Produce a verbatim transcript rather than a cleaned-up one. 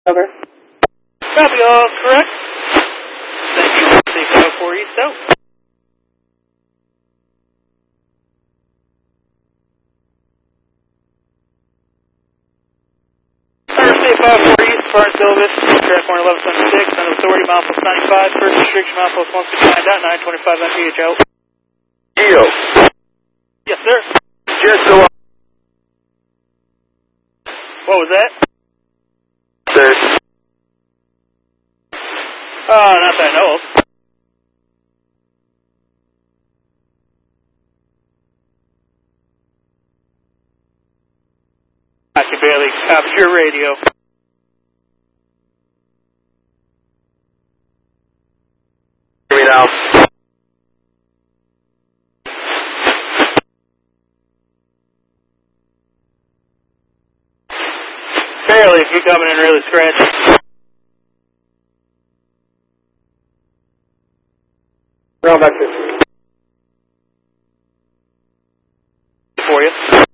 Over. Copy, all correct. Thank you. Take five four East out. Thursday five four East, Barnes Elvis, track one eleven seventy-six, under authority, milepost ninety-five, first restriction, milepost one sixty-nine point nine, twenty-five M P H out. Geo. Yes, sir. Just go up. What was that? Sir. Uh, not that I know of. I can barely copy your radio. Hear me now. Barely, if you're coming in really scratchy. Round back fifteen. For you.